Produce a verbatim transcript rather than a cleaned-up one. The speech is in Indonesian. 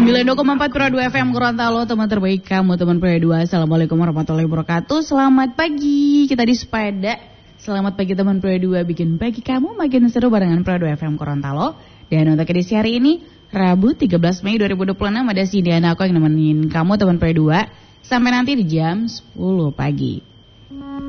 sembilan puluh dua koma empat Pro dua F M Gorontalo, teman terbaik kamu, teman Pro dua. Assalamualaikum warahmatullahi wabarakatuh. Selamat pagi, kita di Sepeda. Selamat pagi teman Pro dua, bikin pagi kamu makin seru barengan Pro dua F M Gorontalo. Dan untuk edisi hari ini, Rabu tiga belas Mei dua ribu dua puluh enam, ada Cindy dan aku yang nemenin kamu teman Pro dua sampai nanti di jam sepuluh pagi.